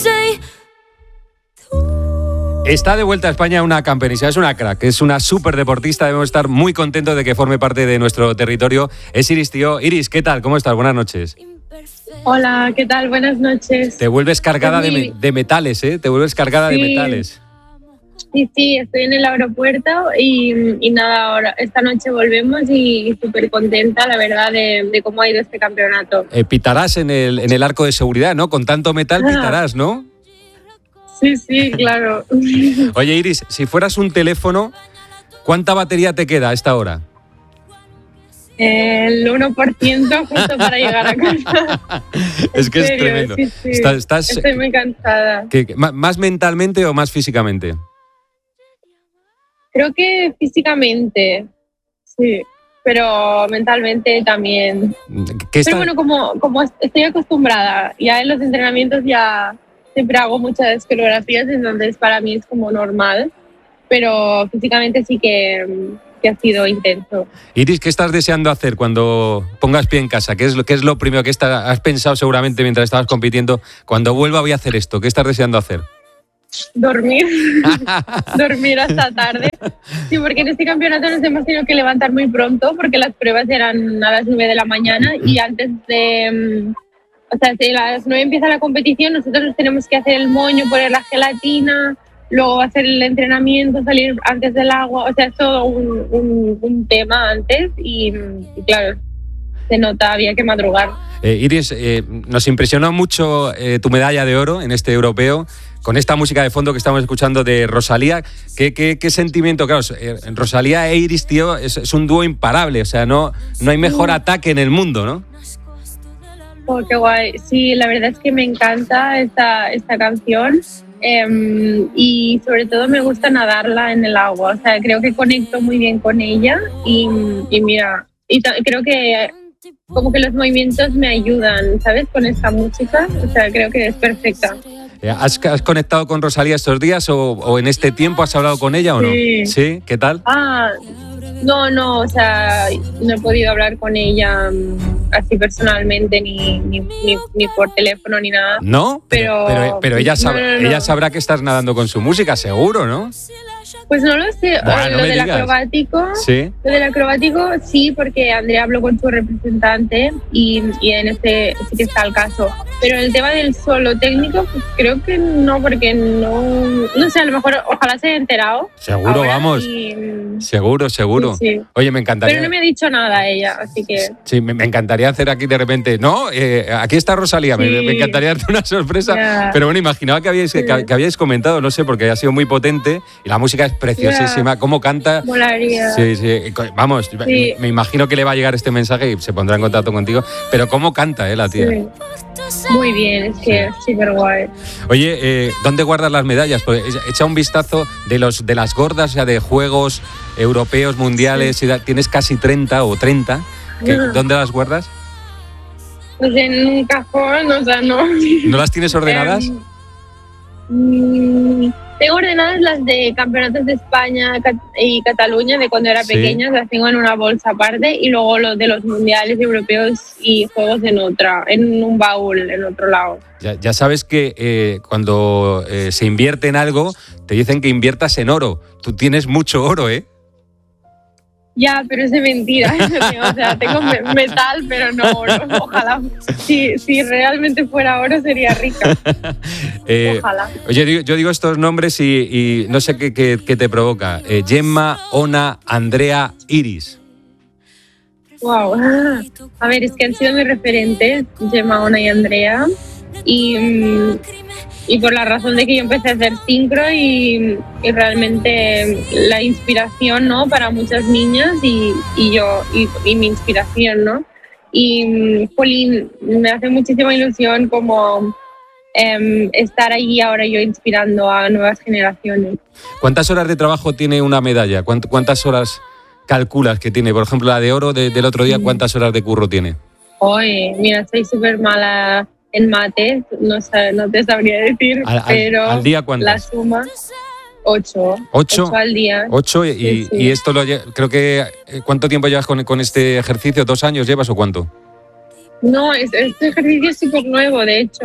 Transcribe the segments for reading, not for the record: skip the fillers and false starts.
Está de vuelta a España una campeonísima, es una crack, es una súper deportista, debemos estar muy contentos de que forme parte de nuestro territorio. Es Iris Tió. Iris, ¿qué tal? ¿Cómo estás? Buenas noches. Hola, ¿qué tal? Buenas noches. Te vuelves cargada de metales, ¿eh? Te vuelves cargada de metales. Sí, estoy en el aeropuerto y nada, ahora esta noche volvemos y súper contenta, la verdad, de cómo ha ido este campeonato. Pitarás en el arco de seguridad, ¿no? Con tanto metal pitarás, ¿no? Sí, claro. Oye, Iris, si fueras un teléfono, ¿cuánta batería te queda a esta hora? El 1% justo para llegar a casa. Es que es tremendo. Sí. Estoy muy cansada. ¿Más mentalmente o más físicamente? Creo que físicamente, sí, pero mentalmente también. Pero bueno, como estoy acostumbrada, ya en los entrenamientos ya siempre hago muchas coreografías, entonces para mí es como normal, pero físicamente sí que ha sido intenso. Iris, ¿qué estás deseando hacer cuando pongas pie en casa? ¿Qué es lo primero que has pensado seguramente mientras estabas compitiendo? Cuando vuelva voy a hacer esto. ¿Qué estás deseando hacer? Dormir. Dormir hasta tarde. Sí, porque en este campeonato nos hemos tenido que levantar muy pronto porque las pruebas eran a las 9 de la mañana y antes de... O sea, si a las 9 empieza la competición, nosotros nos tenemos que hacer el moño, poner la gelatina, luego hacer el entrenamiento, salir antes del agua. O sea, es todo un tema antes y claro, se nota, había que madrugar. Iris, nos impresionó mucho tu medalla de oro en este europeo, con esta música de fondo que estamos escuchando de Rosalía. ¿Qué sentimiento? Claro, Rosalía e Iris, tío, es un dúo imparable. O sea, no hay mejor ataque en el mundo, ¿no? Oh, qué guay. Sí, la verdad es que me encanta esta canción y sobre todo me gusta nadarla en el agua. O sea, creo que conecto muy bien con ella y mira, creo que como que los movimientos me ayudan, ¿sabes? Con esta música. O sea, creo que es perfecta. ¿Has conectado con Rosalía estos días o en este tiempo has hablado con ella o no? ¿Sí? ¿Qué tal? No, o sea, no he podido hablar con ella así personalmente ni por teléfono ni nada. ¿No? Pero ella sabrá que estás nadando con su música, seguro, ¿no? Pues no lo sé. Bueno, Lo del acrobático. ¿Sí? Lo del acrobático sí, porque Andrea habló con su representante y en este sí que está el caso. Pero el tema del solo técnico, pues creo que no, porque no sé, a lo mejor ojalá se haya enterado. Seguro, vamos. Seguro. Sí. Oye, me encantaría. Pero no me ha dicho nada ella, así que. Sí, me encantaría hacer aquí de repente. No, aquí está Rosalía. Sí. Me encantaría darte una sorpresa. Yeah. Pero bueno, imaginaba que habíais comentado, no sé, porque ha sido muy potente y la música es preciosísima. Yeah. ¿Cómo canta? Molaría. Sí. Vamos, sí. Me imagino que le va a llegar este mensaje y se pondrá en contacto contigo. Pero ¿cómo canta, la tía? Sí. Muy bien, es que es súper guay. Oye, ¿dónde guardas las medallas? Pues echa un vistazo de las gordas, o sea, de Juegos Europeos, Mundiales. Sí. Tienes casi 30. ¿Dónde las guardas? Pues en un cajón, o sea, no. ¿No las tienes ordenadas? Tengo ordenadas las de campeonatos de España y Cataluña de cuando era pequeña, las tengo en una bolsa aparte y luego los de los mundiales europeos y juegos en un baúl en otro lado. Ya sabes que cuando se invierte en algo te dicen que inviertas en oro. Tú tienes mucho oro, ¿eh? Ya, pero es de mentira. O sea, tengo metal, pero no oro. Ojalá. Si realmente fuera oro, sería rica. Ojalá. Oye, yo digo estos nombres y no sé qué te provoca. Gemma, Ona, Andrea, Iris. Wow. A ver, es que han sido mis referentes, Gemma, Ona y Andrea. Y por la razón de que yo empecé a hacer sincro y realmente la inspiración, ¿no? Para muchas niñas y mi inspiración, ¿no? Y Polín, me hace muchísima ilusión como estar allí ahora yo inspirando a nuevas generaciones. ¿Cuántas horas de trabajo tiene una medalla? ¿Cuántas horas calculas que tiene? Por ejemplo, la de oro del otro día, ¿cuántas horas de curro tiene? Oye, mira, soy súper mala en mates, no te sabría decir, pero ¿al día cuántas? La suma, 8 al día. 8 y esto creo que ¿cuánto tiempo llevas con este ejercicio? ¿2 años llevas o cuánto? No, este ejercicio es súper nuevo, de hecho.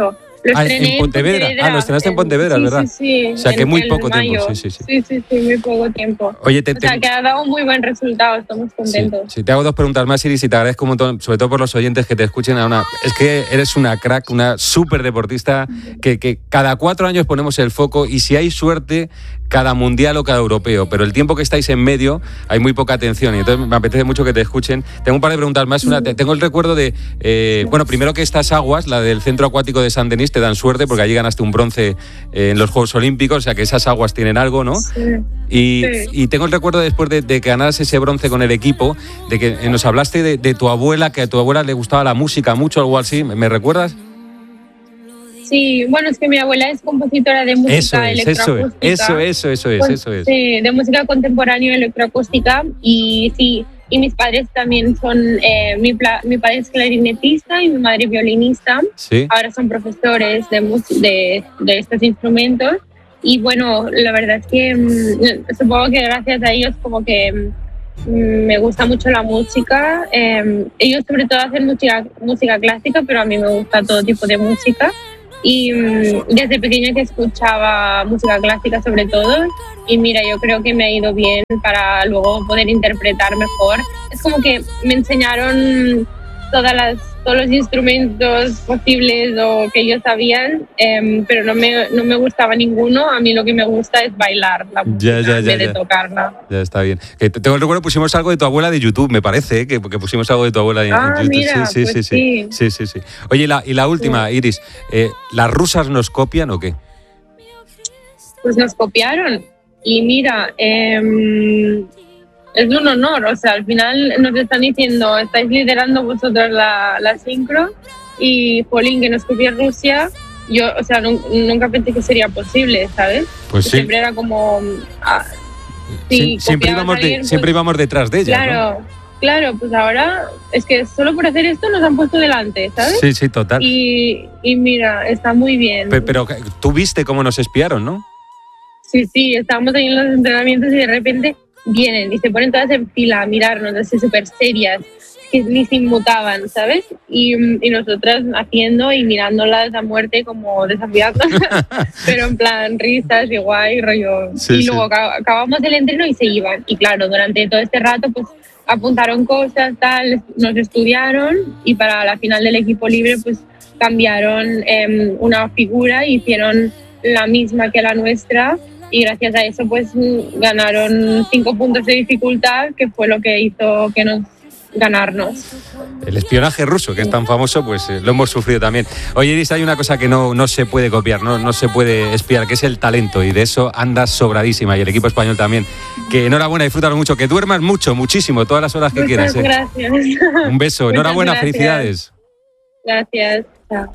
Lo estrené en Pontevedra. Lo estrenaste en Pontevedra, ¿verdad? Sí. O sea, que muy poco tiempo. Sí, muy poco tiempo. Oye, o sea, que ha dado un muy buen resultado, estamos contentos. Sí, te hago 2 preguntas más, Iris, y te agradezco un montón, sobre todo por los oyentes que te escuchen. Es que eres una crack, una súper deportista, que cada 4 años ponemos el foco y si hay suerte, cada mundial o cada europeo. Pero el tiempo que estáis en medio, hay muy poca atención y entonces me apetece mucho que te escuchen. Tengo un par de preguntas más. Tengo el recuerdo de, primero que estas aguas, la del Centro Acuático de Saint Denis, te dan suerte porque allí ganaste un bronce en los Juegos Olímpicos, o sea que esas aguas tienen algo, ¿no? Sí. Y tengo el recuerdo después de que ganaras ese bronce con el equipo, de que nos hablaste de tu abuela, que a tu abuela le gustaba la música mucho, algo así. ¿Me recuerdas? Sí, bueno, es que mi abuela es compositora de música electroacústica. Eso es. Sí, de música contemporánea electroacústica y mis padres también son, mi padre es clarinetista y mi madre violinista. Sí. Ahora son profesores de estos instrumentos y bueno, la verdad es que supongo que gracias a ellos como que me gusta mucho la música. Ellos sobre todo hacen música clásica, pero a mí me gusta todo tipo de música. Y desde pequeña que escuchaba música clásica sobre todo y mira, yo creo que me ha ido bien para luego poder interpretar mejor. Es como que me enseñaron todos los instrumentos posibles o que ellos sabían, pero no me gustaba ninguno. A mí lo que me gusta es bailar la música en vez de tocarla. Ya está bien. Tengo el recuerdo, pusimos algo de tu abuela de YouTube, me parece, que pusimos algo de tu abuela en YouTube. Mira, sí. Oye, y la última, Iris, ¿las rusas nos copian o qué? Pues nos copiaron. Y mira, es un honor, o sea, al final nos están diciendo, estáis liderando vosotros la sincro y jolín, que nos copie Rusia. Yo, o sea, nunca pensé que sería posible, ¿sabes? Pues sí. Siempre era como... siempre íbamos detrás de ella, claro, ¿no? Claro, pues ahora es que solo por hacer esto nos han puesto delante, ¿sabes? Sí, total. Y mira, está muy bien. Pero tú viste cómo nos espiaron, ¿no? Sí, estábamos ahí en los entrenamientos y de repente vienen y se ponen todas en fila a mirarnos, así súper serias, que ni se inmutaban, ¿sabes? Y nosotras haciendo y mirándolas a muerte como desafiándolas, pero en plan risas y guay, rollo. Y luego acabamos el entreno y se iban. Y claro, durante todo este rato pues apuntaron cosas, tal, nos estudiaron y para la final del equipo libre pues cambiaron una figura y hicieron la misma que la nuestra. Y gracias a eso pues ganaron 5 puntos de dificultad, que fue lo que hizo que nos ganarnos. El espionaje ruso, que es tan famoso, pues lo hemos sufrido también. Oye, Iris, hay una cosa que no se puede copiar, no se puede espiar, que es el talento, y de eso andas sobradísima, y el equipo español también. Que enhorabuena, disfrútalo mucho, que duermas muchísimo, todas las horas que quieras. Muchas gracias. Un beso, enhorabuena, felicidades. Gracias, chao.